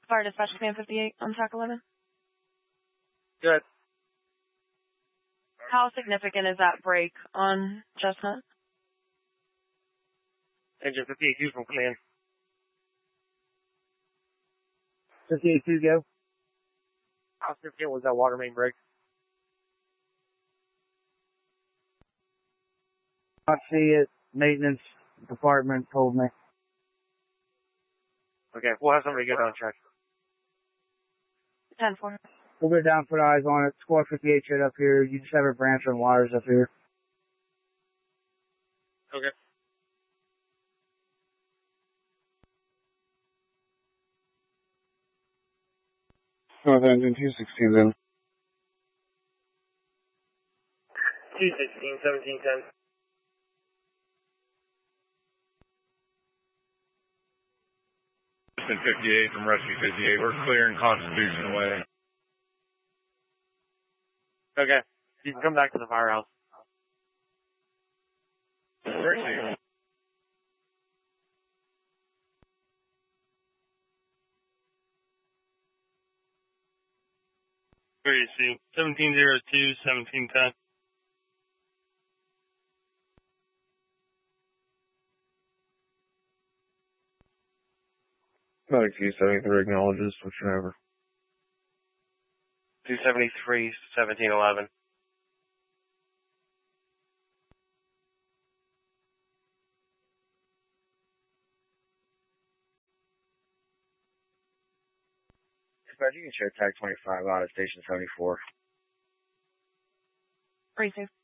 Fire dispatch command 58 on track 11. Good. How significant is that break on Chestnut? Engine 58-2 from command. 58-2, go. How significant was that water main break? I see it. Maintenance department told me. Okay, we'll have somebody get on track. 10-4. We'll go down, put eyes on it. Squad 58 straight up here. You just have a branch on wires up here. Okay. North engine 216 then. 216, 1710. Been 58 from Rescue 58. We're clearing Constitution away. Okay. You can come back to the firehouse. Rescue. Where you see? 1702, 1710. Medic 273 acknowledges, switching over. 273, 1711. Dispatch, you can share tag 25 out of station 74. Receive.